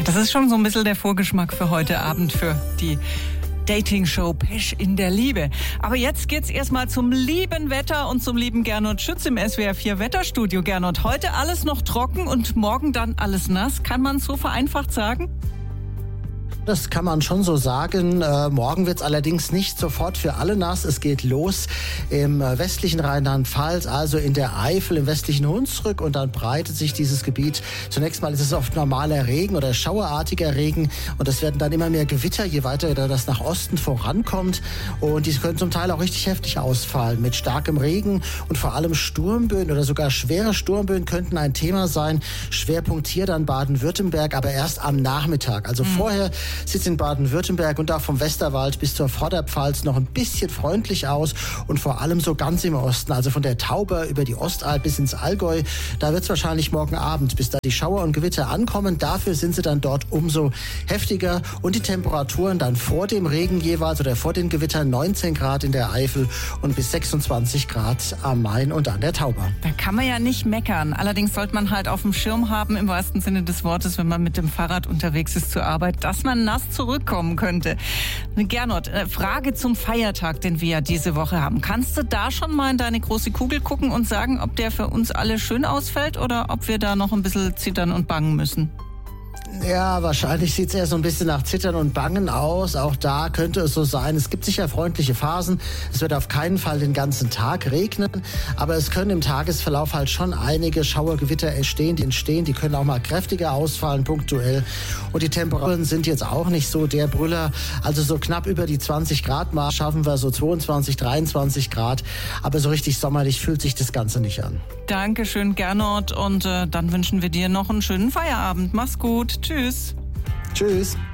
Das ist schon so ein bisschen der Vorgeschmack für heute Abend, für die Dating-Show Pesch in der Liebe. Aber jetzt geht's erstmal zum lieben Wetter und zum lieben Gernot Schütz im SWR 4 Wetterstudio. Gernot, heute alles noch trocken und morgen dann alles nass. Kann man so vereinfacht sagen? Das kann man schon so sagen. Morgen wird es allerdings nicht sofort für alle nass. Es geht los im westlichen Rheinland-Pfalz, also in der Eifel, im westlichen Hunsrück, und dann breitet sich dieses Gebiet. Zunächst mal ist es oft normaler Regen oder schauerartiger Regen, und es werden dann immer mehr Gewitter, je weiter das nach Osten vorankommt, und die können zum Teil auch richtig heftig ausfallen mit starkem Regen, und vor allem Sturmböen oder sogar schwere Sturmböen könnten ein Thema sein. Schwerpunkt hier dann Baden-Württemberg, aber erst am Nachmittag. Also vorher sieht es in Baden-Württemberg und auch vom Westerwald bis zur Vorderpfalz noch ein bisschen freundlich aus, und vor allem so ganz im Osten, also von der Tauber über die Ostalb bis ins Allgäu, da wird es wahrscheinlich morgen Abend, bis da die Schauer und Gewitter ankommen. Dafür sind sie dann dort umso heftiger, und die Temperaturen dann vor dem Regen jeweils oder vor den Gewittern 19 Grad in der Eifel und bis 26 Grad am Main und an der Tauber. Da kann man ja nicht meckern. Allerdings sollte man halt auf dem Schirm haben, im wahrsten Sinne des Wortes, wenn man mit dem Fahrrad unterwegs ist zur Arbeit, dass man nass zurückkommen könnte. Gernot, Frage zum Feiertag, den wir ja diese Woche haben. Kannst du da schon mal in deine große Kugel gucken und sagen, ob der für uns alle schön ausfällt oder ob wir da noch ein bisschen zittern und bangen müssen? Ja, wahrscheinlich sieht es eher so ein bisschen nach Zittern und Bangen aus. Auch da könnte es so sein. Es gibt sicher freundliche Phasen. Es wird auf keinen Fall den ganzen Tag regnen. Aber es können im Tagesverlauf halt schon einige Schauergewitter entstehen. Die können auch mal kräftiger ausfallen, punktuell. Und die Temperaturen sind jetzt auch nicht so der Brüller. Also so knapp über die 20 Grad Mark schaffen wir so 22, 23 Grad. Aber so richtig sommerlich fühlt sich das Ganze nicht an. Dankeschön, Gernot. Und dann wünschen wir dir noch einen schönen Feierabend. Mach's gut. Tschüss. Tschüss.